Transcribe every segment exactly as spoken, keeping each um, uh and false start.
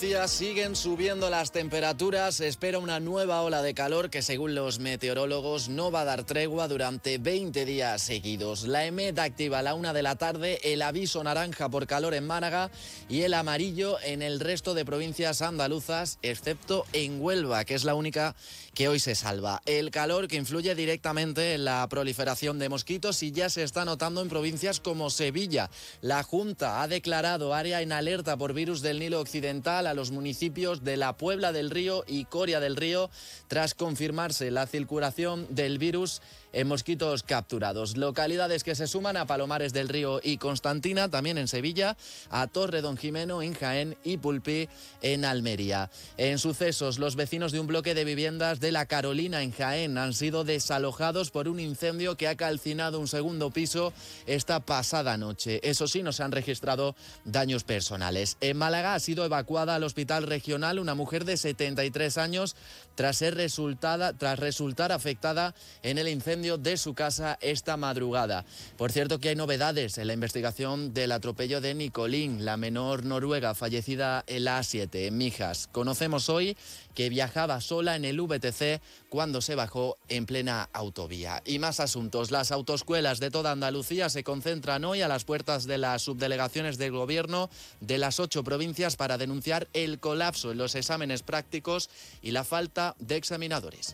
Andalucía siguen subiendo las temperaturas. Se espera una nueva ola de calor que, según los meteorólogos, no va a dar tregua durante veinte días seguidos. La EMET activa a la una de la tarde el aviso naranja por calor en Málaga y el amarillo en el resto de provincias andaluzas, excepto en Huelva, que es la única que hoy se salva. El calor que influye directamente en la proliferación de mosquitos y ya se está notando en provincias como Sevilla. La Junta ha declarado área en alerta por virus del Nilo Occidental a los municipios de La Puebla del Río y Coria del Río, tras confirmarse la circulación del virus en mosquitos capturados. Localidades que se suman a Palomares del Río y Constantina, también en Sevilla, a Torre Don Jimeno en Jaén y Pulpí en Almería. En sucesos, los vecinos de un bloque de viviendas de La Carolina en Jaén han sido desalojados por un incendio que ha calcinado un segundo piso esta pasada noche. Eso sí, no se han registrado daños personales. En Málaga ha sido evacuada al hospital regional una mujer de setenta y tres años tras ser resultada, tras resultar afectada en el incendio de su casa esta madrugada. Por cierto, que hay novedades en la investigación del atropello de Nicolín, la menor noruega fallecida en la A siete, en Mijas. Conocemos hoy que viajaba sola en el V T C cuando se bajó en plena autovía. Y más asuntos. Las autoescuelas de toda Andalucía se concentran hoy a las puertas de las subdelegaciones del gobierno de las ocho provincias para denunciar el colapso en los exámenes prácticos y la falta de examinadores.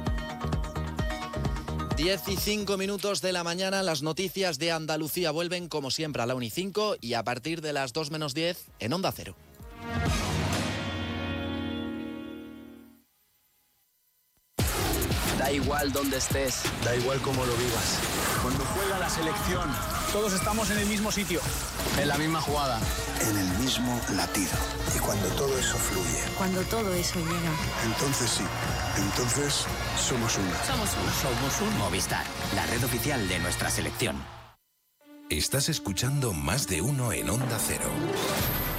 diez y cinco minutos de la mañana, las noticias de Andalucía vuelven como siempre a la una y cinco y a partir de las dos menos diez en Onda Cero. Da igual dónde estés, da igual cómo lo vivas. Cuando juega la selección, todos estamos en el mismo sitio, en la misma jugada, en el mismo latido. Y cuando todo eso fluye, cuando todo eso llega, entonces sí, entonces somos uno. Somos uno. Somos un Movistar, la red oficial de nuestra selección. Estás escuchando Más de Uno en Onda Cero.